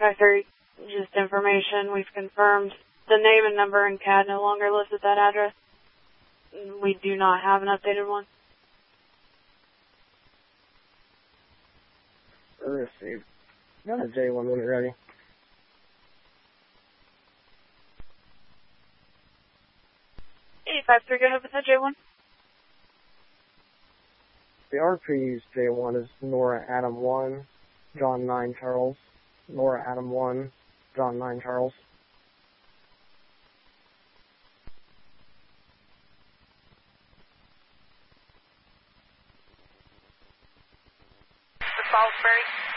853, just information. We've confirmed the name and number and CAD no longer lives at that address. We do not have an updated one. Received. Got a J1 when you're ready. Go ahead with that J1. The RP's J1 is Nora Adam 1, John 9 Charles. Nora Adam 1, John 9 Charles. The Salisbury.